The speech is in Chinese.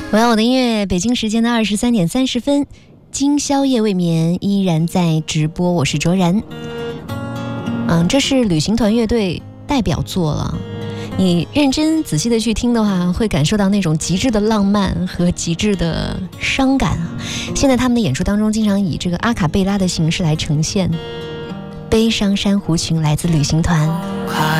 我要我的音乐，北京时间的23点30分，今宵夜未眠依然在直播，我是卓然。这是旅行团乐队代表作了。你认真仔细的去听的话，会感受到那种极致的浪漫和极致的伤感啊。现在他们的演出当中，经常以这个阿卡贝拉的形式来呈现。悲伤珊瑚群来自旅行团。